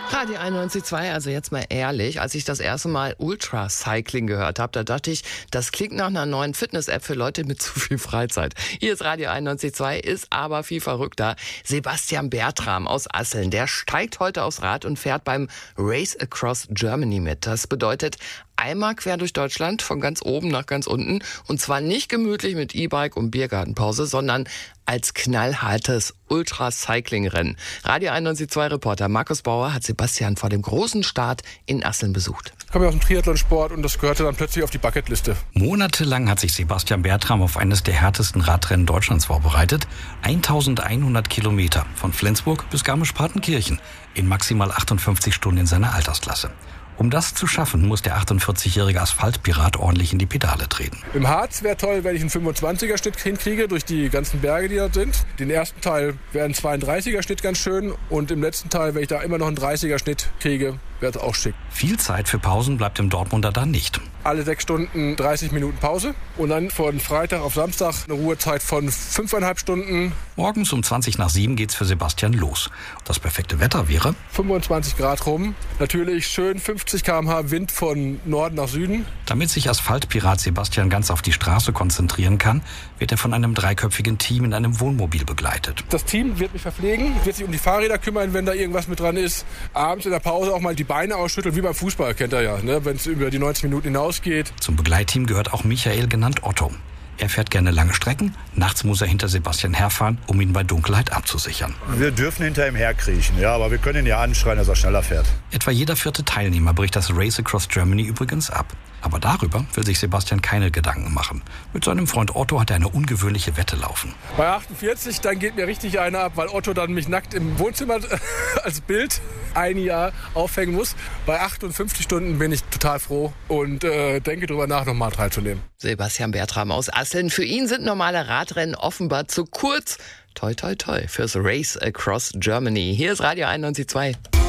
Radio 91.2, also jetzt mal ehrlich, als ich das erste Mal Ultracycling gehört habe, da dachte ich, das klingt nach einer neuen Fitness-App für Leute mit zu viel Freizeit. Hier ist Radio 91.2, ist aber viel verrückter. Sebastian Bertram aus Asseln, der steigt heute aufs Rad und fährt beim Race Across Germany mit. Das bedeutet, einmal quer durch Deutschland, von ganz oben nach ganz unten. Und zwar nicht gemütlich mit E-Bike und Biergartenpause, sondern als knallhartes Ultracycling-Rennen. Radio 91.2-Reporter Markus Bauer hat Sebastian vor dem großen Start in Asseln besucht. Ich komme ja aus dem Triathlonsport und das gehörte dann plötzlich auf die Bucketliste. Monatelang hat sich Sebastian Bertram auf eines der härtesten Radrennen Deutschlands vorbereitet. 1100 Kilometer von Flensburg bis Garmisch-Partenkirchen in maximal 58 Stunden in seiner Altersklasse. Um das zu schaffen, muss der 48-jährige Asphaltpirat ordentlich in die Pedale treten. Im Harz wäre toll, wenn ich einen 25er-Schnitt hinkriege durch die ganzen Berge, die dort sind. Den ersten Teil wäre ein 32er-Schnitt ganz schön und im letzten Teil, wenn ich da immer noch einen 30er-Schnitt kriege, wäre es auch schick. Viel Zeit für Pausen bleibt dem Dortmunder dann nicht. Alle 6 Stunden 30 Minuten Pause und dann von Freitag auf Samstag eine Ruhezeit von 5,5 Stunden. Morgens um 7:20 geht's für Sebastian los. Das perfekte Wetter wäre 25 Grad rum, natürlich schön 50 km/h Wind von Norden nach Süden. Damit sich Asphaltpirat Sebastian ganz auf die Straße konzentrieren kann, wird er von einem 3köpfigen Team in einem Wohnmobil begleitet. Das Team wird mich verpflegen, wird sich um die Fahrräder kümmern, wenn da irgendwas mit dran ist. Abends in der Pause auch mal die Beine ausschütteln, wie beim Fußball, kennt ihr ja, ne? Wenn es über die 90 Minuten hinausgeht. Zum Begleitteam gehört auch Michael, genannt Otto. Er fährt gerne lange Strecken. Nachts muss er hinter Sebastian herfahren, um ihn bei Dunkelheit abzusichern. Wir dürfen hinter ihm herkriechen, ja, aber wir können ihn ja anschreien, dass er schneller fährt. Etwa jeder 4. Teilnehmer bricht das Race Across Germany übrigens ab. Aber darüber will sich Sebastian keine Gedanken machen. Mit seinem Freund Otto hat er eine ungewöhnliche Wette laufen. Bei 48, dann geht mir richtig einer ab, weil Otto dann mich nackt im Wohnzimmer als Bild ein Jahr aufhängen muss. Bei 58 Stunden bin ich total froh und denke darüber nach, nochmal teilzunehmen. Sebastian Bertram aus Asseln. Für ihn sind normale Radrennen offenbar zu kurz. Toi, toi, toi fürs Race Across Germany. Hier ist Radio 91.2.